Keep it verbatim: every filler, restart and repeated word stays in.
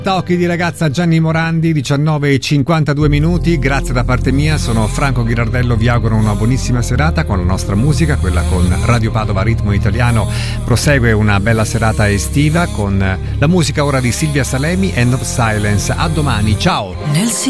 Occhi di ragazza Gianni Morandi, diciannove e cinquantadue minuti. Grazie da parte mia, sono Franco Ghirardello, vi auguro una buonissima serata con la nostra musica, quella con Radio Padova Ritmo Italiano. Prosegue una bella serata estiva con la musica ora di Silvia Salemi, End of Silence. A domani, ciao. Nel